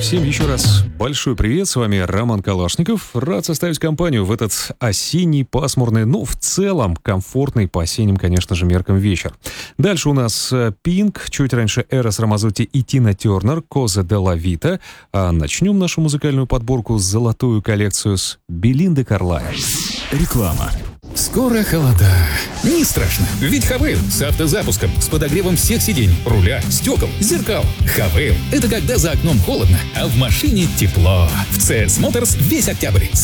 Всем еще раз большой привет, с вами Роман Калашников. Рад составить компанию в этот осенний, пасмурный, в целом комфортный по осенним, конечно же, меркам вечер. Дальше у нас Пинк, чуть раньше Эрос Рамазотти и Тина Тернер, Коза де ла Вита. А начнем нашу музыкальную подборку, золотую коллекцию с Белинды Карлайл. Реклама. Скоро холода. Не страшно, ведь Хавейл с автозапуском, с подогревом всех сидений, руля, стекол, зеркал. Хавейл — это когда за окном холодно, а в машине тепло. В CS Motors весь октябрь